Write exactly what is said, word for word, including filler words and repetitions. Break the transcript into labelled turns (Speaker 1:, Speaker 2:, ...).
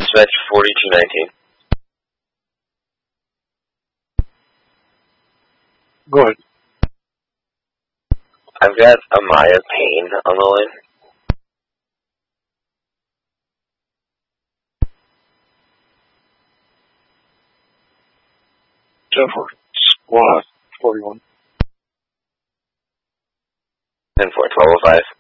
Speaker 1: Dispatch forty-two nineteen.
Speaker 2: Go ahead.
Speaker 1: I've got Amaya Payne on the line.
Speaker 2: ten four. Squad forty-one.
Speaker 1: ten four, twelve oh five.